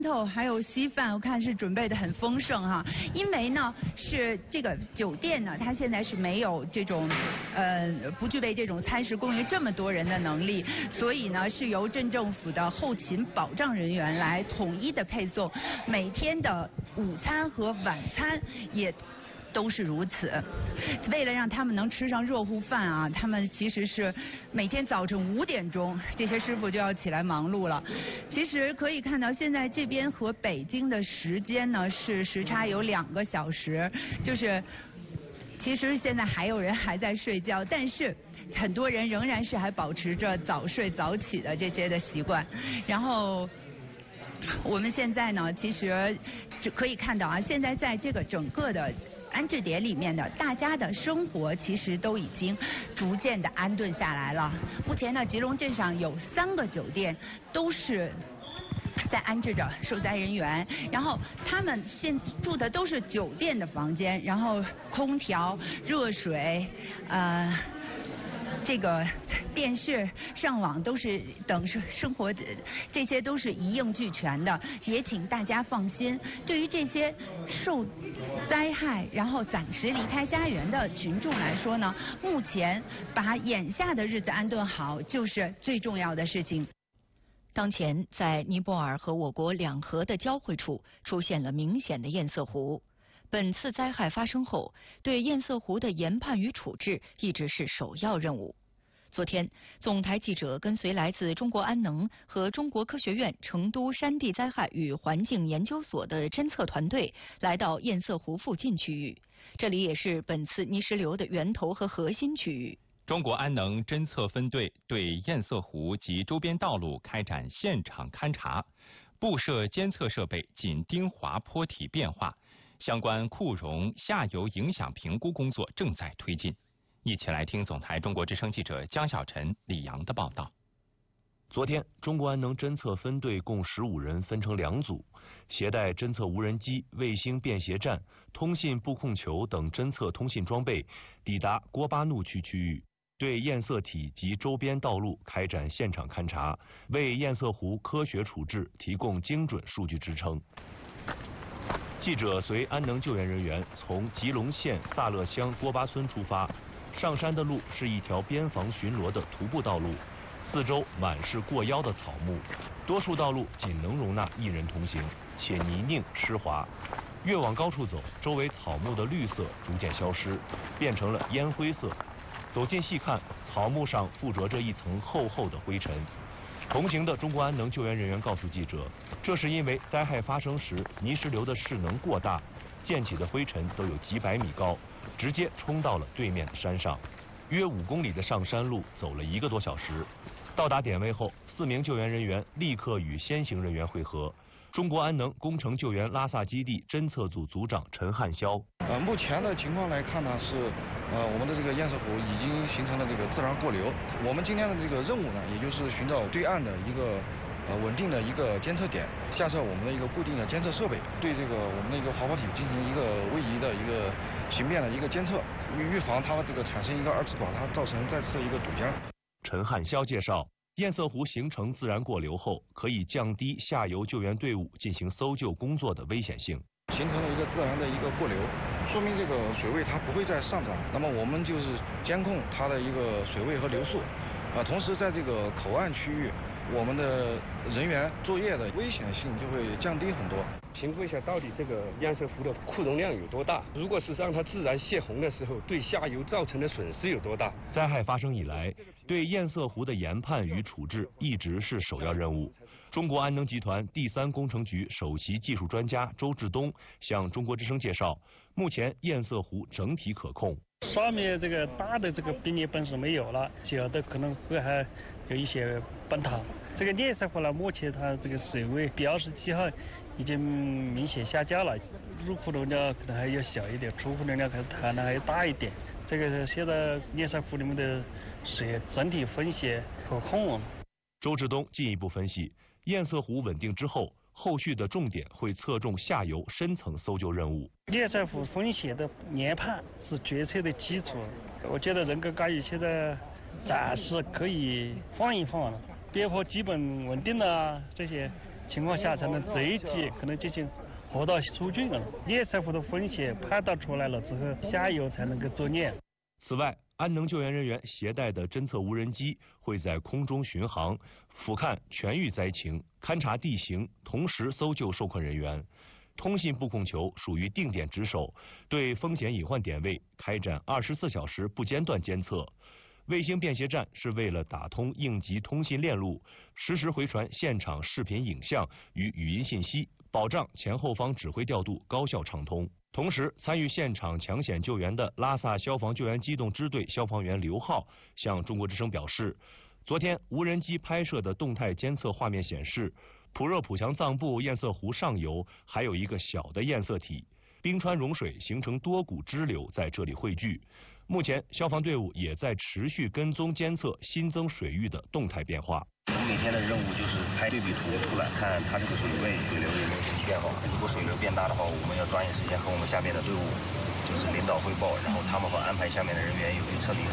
还有稀饭，我看是准备的很丰盛哈。因为呢，是这个酒店呢，它现在是没有这种不具备这种餐食供应这么多人的能力，所以呢是由镇政府的后勤保障人员来统一的配送，每天的午餐和晚餐也都是如此。为了让他们能吃上热乎饭啊，他们其实是每天早晨5点钟，这些师傅就要起来忙碌了。其实可以看到，现在这边和北京的时间呢是时差有2个小时，就是其实现在还有人还在睡觉，但是很多人仍然是还保持着早睡早起的这些的习惯。然后我们现在呢，其实可以看到啊，现在在这个整个的安置点里面的大家的生活其实都已经逐渐的安顿下来了。目前呢，吉隆镇上有3个酒店都是在安置着受灾人员，然后他们现住的都是酒店的房间，然后空调、热水，这个电视、上网都是等生活，这些都是一应俱全的。也请大家放心，对于这些受灾害然后暂时离开家园的群众来说呢，目前把眼下的日子安顿好就是最重要的事情。 当前，在尼泊尔和我国两河的交汇处出现了明显的堰塞湖。本次灾害发生后，对堰塞湖的研判与处置一直是首要任务。昨天，总台记者跟随来自中国安能和中国科学院成都山地灾害与环境研究所的侦测团队来到堰塞湖附近区域，这里也是本次泥石流的源头和核心区域。 中国安能侦测分队对堰塞湖及周边道路开展现场勘查，布设监测设备，紧盯滑坡体变化。相关库容下游影响评估工作正在推进。一起来听总台中国之声记者江晓晨、李阳的报道。 昨天，中国安能侦测分队共15人分成2组，携带侦测无人机、卫星便携站、通信布控球等侦测通信装备，抵达郭巴怒区区域，对堰塞体及周边道路开展现场勘查，为堰塞湖科学处置提供精准数据支撑。记者随安能救援人员从吉隆县萨勒乡郭巴村出发，上山的路是一条边防巡逻的徒步道路，四周满是过腰的草木，多数道路仅能容纳1人同行，且泥泞湿滑。越往高处走，周围草木的绿色逐渐消失，变成了烟灰色。走近细看，草木上附着着一层厚厚的灰尘。同行的中国安能救援人员告诉记者，这是因为灾害发生时泥石流的势能过大，溅起的灰尘都有几百米高，直接冲到了对面的山上。约5公里的上山路走了1个多小时，到达点位后，4名救援人员立刻与先行人员会合。中国安能工程救援拉萨基地侦测组组长陈汉霄。 目前的情况来看呢，是我们的这个堰塞湖已经形成了这个自然过流。我们今天的这个任务呢，也就是寻找对岸的一个稳定的一个监测点，下设我们的一个固定的监测设备，对这个我们的一个滑坡体进行一个位移的一个形变的一个监测，预防它这个产生一个2次垮塌，造成再次一个堵江。 陈汉霄介绍，堰塞湖形成自然过流后，可以降低下游救援队伍进行搜救工作的危险性。 形成了一个自然的一个过流，说明这个水位它不会再上涨。那么我们就是监控它的一个水位和流速，同时在这个口岸区域，我们的人员作业的危险性就会降低很多。 评估一下到底这个堰塞湖的库容量有多大，如果是让它自然泄洪的时候，对下游造成的损失有多大。 灾害发生以来，对堰塞湖的研判与处置一直是首要任务。中国安能集团第3工程局首席技术专家周志东向中国之声介绍，目前堰塞湖整体可控。 上面这个大的这个冰裂本是没有了，小的可能会还有一些崩塌。这个堰塞湖呢，目前它这个水位标示记号已经明显下降了，入库容量可能还要小一点，出库容量可能还要大一点。这个现在堰塞湖里面的水整体风险可控。 周志东进一步分析，堰塞湖稳定之后，后续的重点会侧重下游深层搜救任务。 堰塞湖风险的研判是决策的基础，我觉得人工干预现在暂时可以放一放了，边坡基本稳定了，这些情况下才能这一级可能进行河道疏浚了，堰塞湖的风险判断出来了之后，下游才能够作业。 此外，安能救援人员携带的侦测无人机会在空中巡航，俯瞰全域灾情，勘察地形，同时搜救受困人员。通信布控球属于定点值守，对风险隐患点位开展24小时不间断监测。卫星便携站是为了打通应急通信链路，实时回传现场视频影像与语音信息，保障前后方指挥调度高效畅通。同时，参与现场抢险救援的拉萨消防救援机动支队消防员刘浩向中国之声表示，昨天无人机拍摄的动态监测画面显示，普热普强藏布堰塞湖上游还有一个小的堰塞体，冰川融水形成多股支流在这里汇聚。目前，消防队伍也在持续跟踪监测新增水域的动态变化。 我们每天的任务就是拍对比图出来，看它这个水位、水流有没有什么变化。如果水流变大的话，我们要抓紧时间和我们下面的队伍就是领导汇报，然后他们会安排下面的人员有去撤离。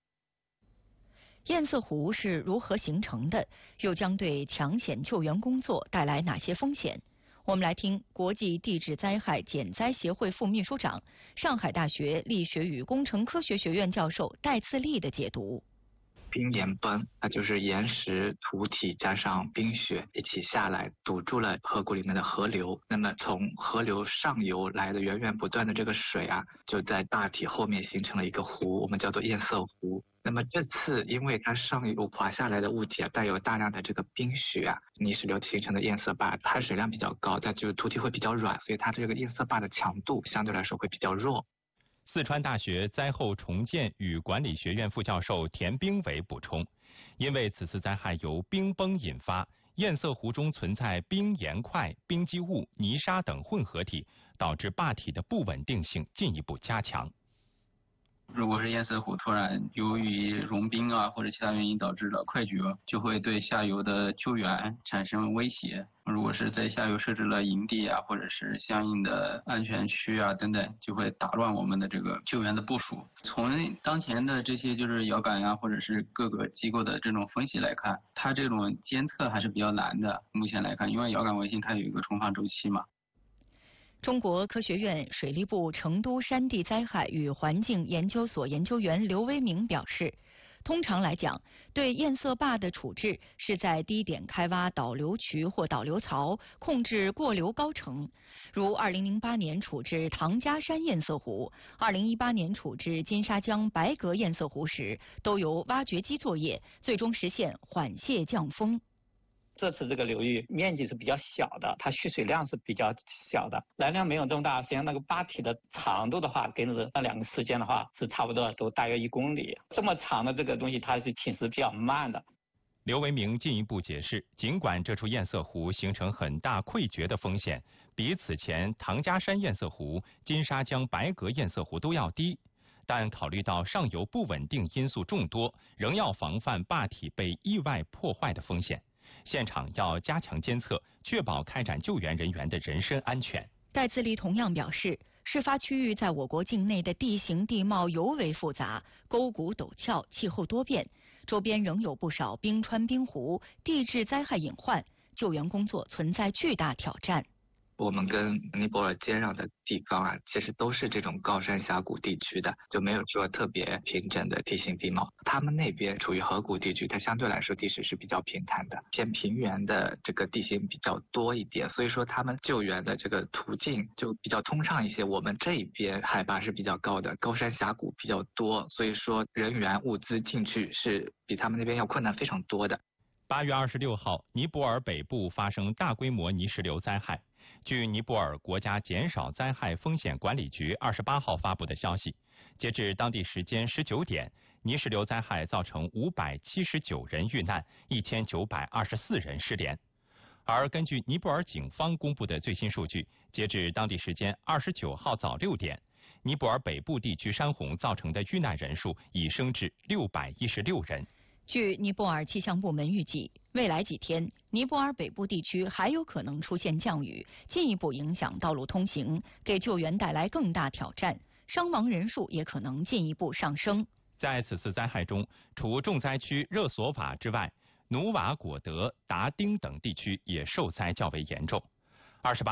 堰塞湖是如何形成的？又将对抢险救援工作带来哪些风险？我们来听国际地质灾害减灾协会副秘书长、上海大学力学与工程科学学院教授戴自立的解读。 冰岩崩，那就是岩石、土体加上冰雪一起下来，堵住了河谷里面的河流。那么从河流上游来的源源不断的这个水啊，就在大体后面形成了一个湖，我们叫做堰塞湖。那么这次因为它上游滑下来的物体啊，带有大量的这个冰雪啊、泥石流形成的堰塞坝，含水量比较高，但就是土体会比较软，所以它这个堰塞坝的强度相对来说会比较弱。 四川大学灾后重建与管理学院副教授田兵伟补充，因为此次灾害由冰崩引发，堰塞湖中存在冰岩块、冰积物、泥沙等混合体，导致坝体的不稳定性进一步加强。 如果是堰塞湖突然由于融冰啊或者其他原因导致了快决，就会对下游的救援产生威胁。如果是在下游设置了营地啊，或者是相应的安全区啊等等，就会打乱我们的这个救援的部署。从当前的这些就是遥感啊，或者是各个机构的这种分析来看，它这种监测还是比较难的。目前来看，因为遥感卫星它有一个重放周期嘛。 中国科学院水利部成都山地灾害与环境研究所研究员刘威明表示，通常来讲，对堰塞坝的处置是在低点开挖导流渠或导流槽，控制过流高程。如2008年处置唐家山堰塞湖，2018年处置金沙江白阁堰塞湖时，都由挖掘机作业，最终实现缓泄降风。 这次这个流域面积是比较小的，它蓄水量是比较小的，来量没有这么大，实际上那个坝体的长度的话，跟着那两个时间的话是差不多，都大约1公里。这么长的这个东西，它是侵蚀比较慢的。 刘维明进一步解释，尽管这处堰塞湖形成很大溃决的风险，比此前唐家山堰塞湖、金沙江白阁堰塞湖都要低，但考虑到上游不稳定因素众多，仍要防范坝体被意外破坏的风险。现场要加强监测，确保开展救援人员的人身安全。 戴自立同样表示，事发区域在我国境内的地形地貌尤为复杂，沟谷陡峭，气候多变，周边仍有不少冰川冰湖，地质灾害隐患，救援工作存在巨大挑战。 我们跟尼泊尔接壤的地方啊，其实都是这种高山峡谷地区的，就没有说特别平整的地形地貌。他们那边处于河谷地区，它相对来说地势是比较平坦的，偏平原的这个地形比较多一点，所以说他们救援的这个途径就比较通畅一些。我们这边海拔是比较高的，高山峡谷比较多，所以说人员物资进去是比他们那边要困难非常多的。 8月26号，尼泊尔北部发生大规模泥石流灾害。据尼泊尔国家减少灾害风险管理局28号发布的消息，截至当地时间19点，泥石流灾害造成579人遇难，1924人失联。而根据尼泊尔警方公布的最新数据，截至当地时间29号早6点，尼泊尔北部地区山洪造成的遇难人数已升至616人。 据尼泊尔气象部门预计，未来几天，尼泊尔北部地区还有可能出现降雨，进一步影响道路通行，给救援带来更大挑战，伤亡人数也可能进一步上升。 在此次灾害中，除重灾区热索瓦之外， 努瓦果德、达丁等地区也受灾较为严重。28